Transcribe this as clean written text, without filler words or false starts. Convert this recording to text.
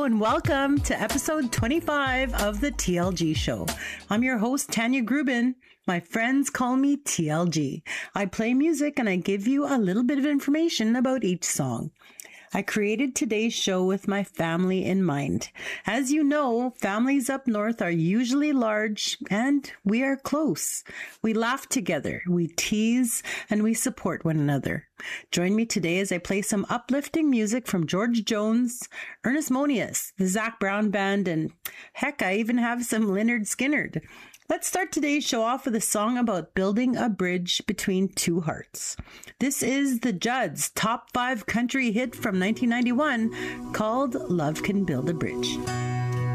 Hello and welcome to episode 25 of the TLG Show. I'm your host, Tanya Grubin. My friends call me TLG. I play music and I give you a little bit of information about each song. I created today's show with my family in mind. As you know, families up north are usually large and we are close. We laugh together, we tease, and we support one another. Join me today as I play some uplifting music from George Jones, Ernest Monius, the Zac Brown Band, and heck, I even have some Lynyrd Skynyrd. Let's start today's show off with a song about building a bridge between two hearts. This is the Judds' top 5 country hit from 1991 called Love Can Build a Bridge.